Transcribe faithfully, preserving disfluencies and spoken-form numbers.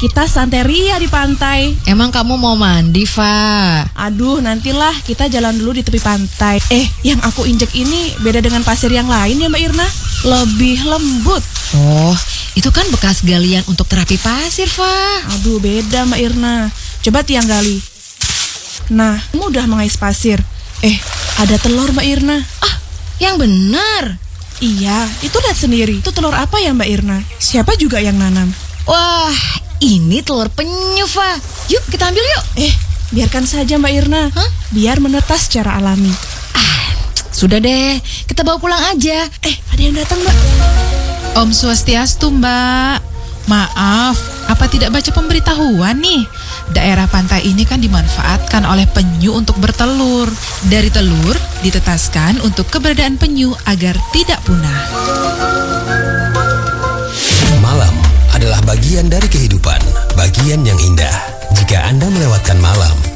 kita santai ria di pantai. Emang kamu mau mandi, Fa? Aduh, nantilah kita jalan dulu di tepi pantai. Eh, yang aku injek ini beda dengan pasir yang lain ya Mbak Irna. Lebih lembut. Oh, itu kan bekas galian untuk terapi pasir, Fa. Aduh, beda Mbak Irna. Coba tiang gali. Nah, mudah mengais pasir. Eh, ada telur Mbak Irna. Ah, yang benar. Iya, itu lihat sendiri. Itu telur apa ya Mbak Irna? Siapa juga yang nanam? Wah, ini telur penyu, Fa. Yuk, kita ambil yuk. Eh, biarkan saja Mbak Irna. Hah? Biar menetas secara alami. Ah, sudah deh, kita bawa pulang aja. Eh, ada yang datang Mbak. Om Swastiastu, Mbak. Maaf, apa tidak baca pemberitahuan nih? Daerah pantai ini kan dimanfaatkan oleh penyu untuk bertelur. Dari telur ditetaskan untuk keberadaan penyu agar tidak punah. Malam adalah bagian dari kehidupan, bagian yang indah. Jika Anda melewatkan malam,